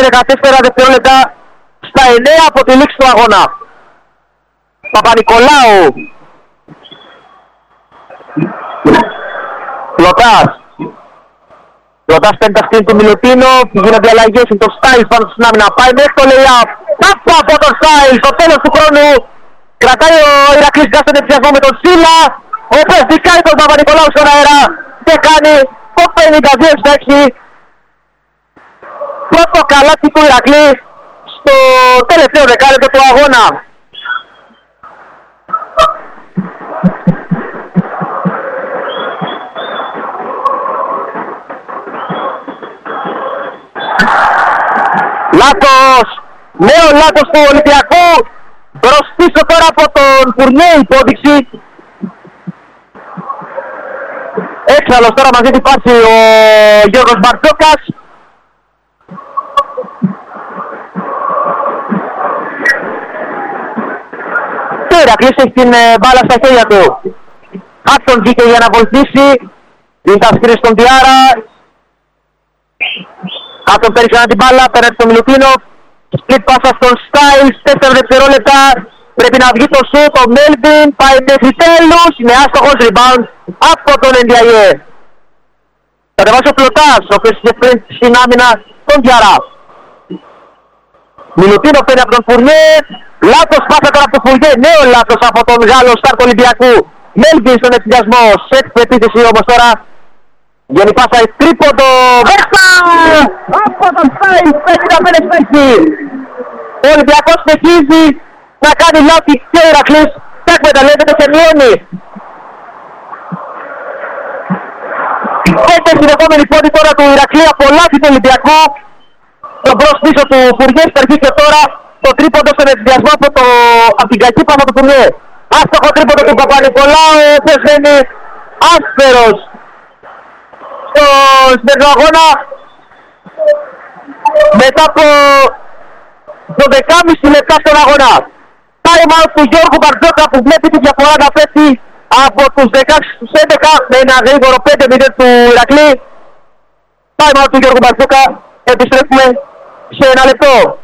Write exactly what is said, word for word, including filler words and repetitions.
δεκατέσσερα δευτερόλεπτα στα εννέα από τη λήξη του αγώνα. Παπα-Νικολάου. Πλωτάς. Πλωτάς παίρνει τα σκριν του Μιλουτίνο. Γίνονται αλλαγές. Είναι το Στάιλς πάνω στην άμυνα. Πάει μέχρι το lay-up. Τάπα από τον Στάιλς. Στο τέλος του χρόνου κρατάει ο Ηρακλής Γκάς τον ενθουσιασμό με τον Σίλα. Ο οποίος δικάει τον Παπα-Νικολάου στον αέρα και κάνει το πενήντα δύο έξι. Πρώτο καλάθι του Ηρακλή στο τελευταίο δεκάλεπτο του αγώνα. Λάθος, νέο λάθος του Ολυμπιακού, μπρος πίσω τώρα από τον Φουρνιέ υπόδειξη. Έξαλλος τώρα μαζί την πάση ο Γιώργος Μπαρτζόκας. Και ο Ηρακλής έχει την μπάλα στα χέρια του. Άτον βγήκε για να βοηθήσει, δίνει τα σκριν στον Διάρα. Άτον παίρνει ξανά την μπάλα, πέρασε τον Μιλουτίνο. Split πάσα στον Στάιλς, τέσσερα δευτερόλεπτα. Πρέπει να βγει το σουτ, ο Μέλβιν πάει μέχρι τέλους. Είναι άστοχος rebound από τον Εν Ντι Άι Έι. Κατεβάσει ο Πλωτάς, ο οποίος είχε πριν στην άμυνα τον Διαρά. Μιλουτίνο παίρνει από τον Φουρνιέ. Λάθος πάσα τώρα από τον Φουρνιέ. Νέο λάθος από τον Γάλλο στάρ του Ολυμπιακού. Μέλβιν στον εξηγιασμό. Σετ επίθεση όμως τώρα. Βγαίνει πάσα η τρίποντο. Μέσα! Από τον Στάιλς, πενήντα πέντε έξι. Ο Ολυμπιακός συνεχίζει να κάνει λάθη και ο Ηρακλής και εκμεταλλεύεται και μειώνει. Πέντε συνεχόμενοι πόντοι τώρα του Ηρακλή από λάθη του Ολυμπιακού. Το μπρος πίσω του Φουρνιέ σταργεί και τώρα το τρίποντο στον ενθουσιασμό από, το... από την κακή πάσα του Φουρνιέ. Άστοχο τρίποντο του Παπα-Νικολάου, ο οποίος είναι άσπερος στο σημερινό αγώνα. Μετά από δώδεκα και μισό λεπτά στον αγώνα. Time out του Γιώργου Μπαρτζόκα που βλέπει τη διαφορά να πέφτει από τους δεκαέξι στους έντεκα με ένα γρήγορο πέντε μηδέν του Ηρακλή. Time out του Γιώργου Μπαρτζόκα. Επιστρέφουμε σε ένα λεπτό.